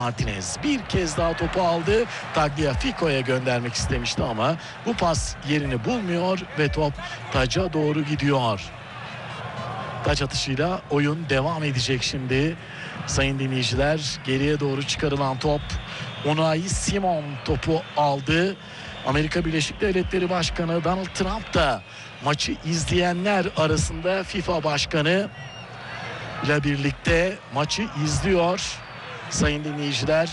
Martinez bir kez daha topu aldı. Tagliafico'ya göndermek istemişti ama bu pas yerini bulmuyor ve top taca doğru gidiyor. Taç atışıyla oyun devam edecek şimdi. Sayın dinleyiciler, geriye doğru çıkarılan top. Unai Simon topu aldı. Amerika Birleşik Devletleri Başkanı Donald Trump da maçı izleyenler arasında FIFA Başkanı ile birlikte maçı izliyor. Sayın dinleyiciler,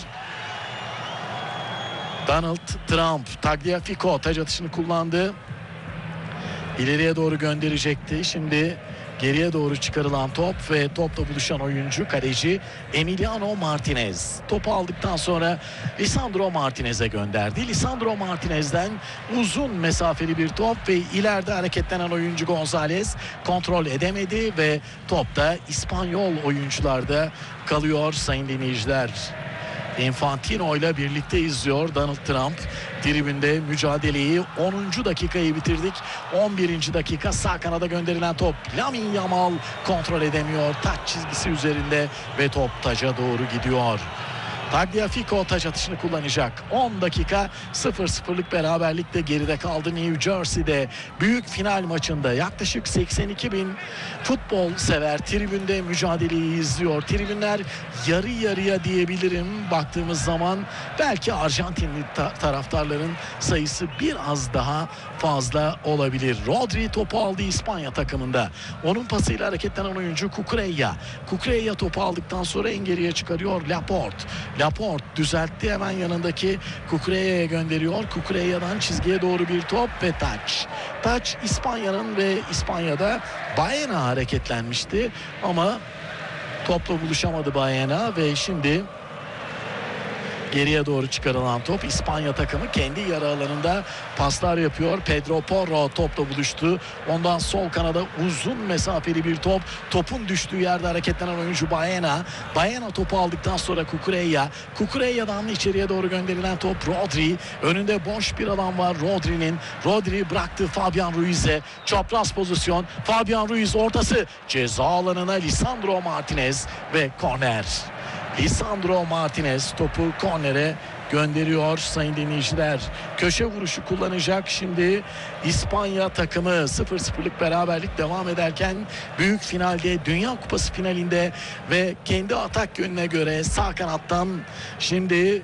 Donald Trump, Tagliafico taç atışını kullandı. İleriye doğru gönderecekti. Şimdi geriye doğru çıkarılan top ve topla buluşan oyuncu kaleci Emiliano Martinez. Topu aldıktan sonra Lisandro Martinez'e gönderdi. Lisandro Martinez'den uzun mesafeli bir top ve ileride hareketlenen oyuncu Gonzalez kontrol edemedi ve top da İspanyol oyuncularda kalıyor sayın dinleyiciler. Infantino ile birlikte izliyor Donald Trump. Tribünde mücadeleyi 10. dakikayı bitirdik. 11. dakika sağ kanada gönderilen top. Lamine Yamal kontrol edemiyor. Taç çizgisi üzerinde ve top taca doğru gidiyor. Tagliafico taç atışını kullanacak. 10 dakika 0-0'lık beraberlikte geride kaldı New Jersey'de. Büyük final maçında yaklaşık 82 bin futbol sever tribünde mücadeleyi izliyor. Tribünler yarı yarıya diyebilirim. Baktığımız zaman belki Arjantinli taraftarların sayısı biraz daha fazla olabilir. Rodri topu aldı İspanya takımında. Onun pasıyla hareketlenen oyuncu Cucurella. Cucurella topu aldıktan sonra en geriye çıkarıyor Laporte. Laporte düzeltti, hemen yanındaki Cucurella'ya gönderiyor. Cucurella'dan çizgiye doğru bir top ve taç. Taç İspanya'nın ve İspanya'da Baena hareketlenmişti ama topla buluşamadı Baena ve şimdi geriye doğru çıkarılan top. İspanya takımı kendi yarı alanında paslar yapıyor. Pedro Porro topla buluştu. Ondan sol kanada uzun mesafeli bir top. Topun düştüğü yerde hareketlenen oyuncu Baena. Baena topu aldıktan sonra Cucurella. Cucurella'dan içeriye doğru gönderilen top Rodri. Önünde boş bir alan var Rodri'nin. Rodri bıraktı Fabian Ruiz'e. Çapraz pozisyon. Fabian Ruiz ortası. Ceza alanına Lisandro Martinez ve korner. Lisandro Martinez topu kornere gönderiyor sayın dinleyiciler. Köşe vuruşu kullanacak şimdi İspanya takımı. 0-0'lık beraberlik devam ederken büyük finalde, Dünya Kupası finalinde ve kendi atak yönüne göre sağ kanattan şimdi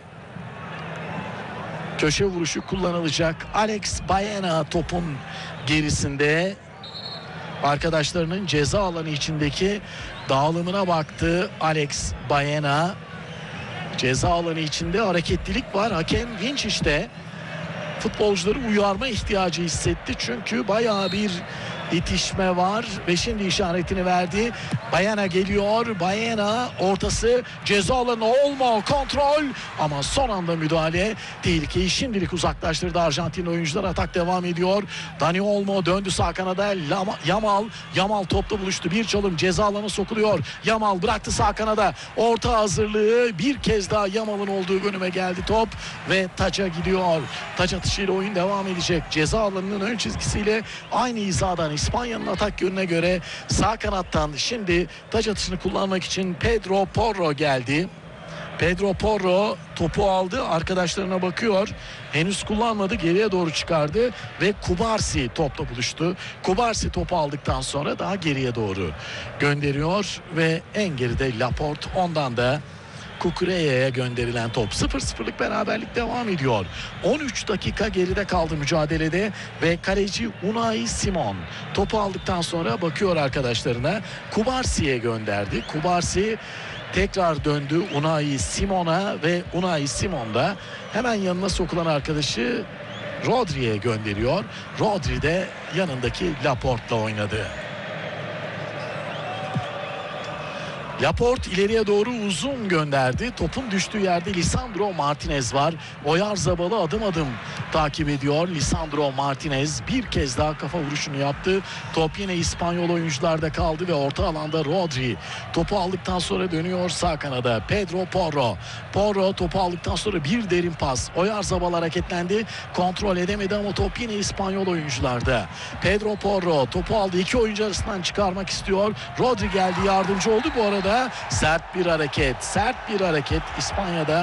köşe vuruşu kullanılacak. Alex Baena topun gerisinde. Arkadaşlarının ceza alanı içindeki dağılımına baktı Alex Baena. Ceza alanı içinde hareketlilik var. Hakem Vinç işte futbolcuları uyarma ihtiyacı hissetti. Çünkü bayağı bir itişme var ve şimdi işaretini verdi. Baena geliyor. Baena ortası, ceza alanı olma kontrol ama son anda müdahale tehlikeyi şimdilik uzaklaştırdı. Arjantin oyuncular, atak devam ediyor. Dani Olmo döndü sağ kanada. Yamal topla buluştu. Bir çalım, ceza alanı sokuluyor. Yamal bıraktı sağ kanada. Orta hazırlığı, bir kez daha Yamal'ın olduğu bölüme geldi top ve taça gidiyor. Taç atışıyla oyun devam edecek. Ceza alanının ön çizgisiyle aynı hizadan İspanya'nın atak yönüne göre sağ kanattan şimdi taç atışını kullanmak için Pedro Porro geldi. Pedro Porro topu aldı, arkadaşlarına bakıyor. Henüz kullanmadı, geriye doğru çıkardı ve Cubarsí topla buluştu. Cubarsí topu aldıktan sonra daha geriye doğru gönderiyor ve en geride Laporte, ondan da Cucurella'ya gönderilen top. 0-0'lık beraberlik devam ediyor. 13 dakika geride kaldı mücadelede ve kaleci Unai Simon topu aldıktan sonra bakıyor arkadaşlarına. Cubarsy'ye gönderdi. Cubarsí tekrar döndü Unai Simon'a ve Unai Simon da hemen yanına sokulan arkadaşı Rodri'ye gönderiyor. Rodri de yanındaki Laporte'la oynadı. Laporte ileriye doğru uzun gönderdi. Topun düştüğü yerde Lisandro Martinez var. Oyarzabal'ı adım adım takip ediyor. Lisandro Martinez bir kez daha kafa vuruşunu yaptı. Top yine İspanyol oyuncularda kaldı ve orta alanda Rodri. Topu aldıktan sonra dönüyor sağ kanada. Pedro Porro. Porro topu aldıktan sonra bir derin pas. Oyarzabal hareketlendi. Kontrol edemedi ama top yine İspanyol oyuncularda. Pedro Porro topu aldı. İki oyuncu arasından çıkarmak istiyor. Rodri geldi, yardımcı oldu bu arada. sert bir hareket İspanya'da